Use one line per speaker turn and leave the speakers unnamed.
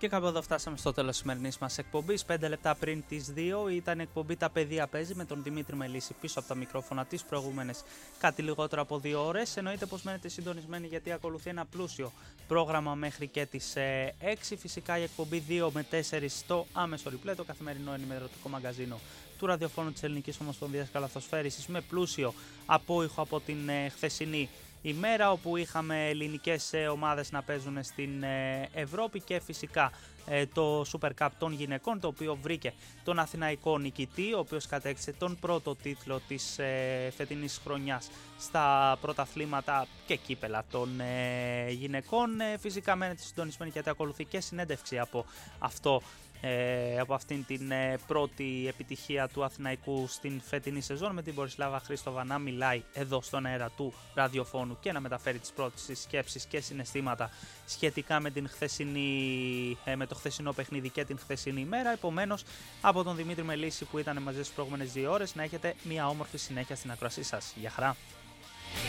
Και κάπου εδώ φτάσαμε στο τέλος της σημερινής μας εκπομπής. 5 λεπτά πριν τις 2 ήταν η εκπομπή «Τα παιδιά παίζει» με τον Δημήτρη Μελίσση πίσω από τα μικρόφωνα τις προηγούμενες κάτι λιγότερο από 2 ώρες. Εννοείται πως μένετε συντονισμένοι γιατί ακολουθεί ένα πλούσιο πρόγραμμα μέχρι και τις 6. Φυσικά η εκπομπή 2 με 4 στο άμεσο replay, το καθημερινό ενημερωτικό μαγκαζίνο του ραδιοφώνου της Ελληνικής Ομοσπονδίας Καλαθοσφαίρισης, με πλούσιο απόϊχο από την χθεσινή ημέρα, όπου είχαμε ελληνικές ομάδες να παίζουν στην Ευρώπη και φυσικά το Super Cup των γυναικών, το οποίο βρήκε τον Αθηναϊκό νικητή, ο οποίος κατέκτησε τον πρώτο τίτλο της φετινής χρονιάς στα πρωταθλήματα και κύπελα των γυναικών. Φυσικά μένετε συντονισμένοι γιατί ακολουθεί και συνέντευξη από αυτήν την πρώτη επιτυχία του Αθηναϊκού στην φετινή σεζόν, με την Μπορισλάβα Χρήστοβα να μιλάει εδώ στον αέρα του ραδιοφώνου και να μεταφέρει τις πρώτες σκέψεις και συναισθήματα σχετικά με το χθεσινό παιχνίδι και την χθεσινή ημέρα. Επομένως, από τον Δημήτρη Μελίσση που ήταν μαζί στις προηγούμενες 2 ώρες, να έχετε μια όμορφη συνέχεια στην ακροασή σας. Γεια χαρά!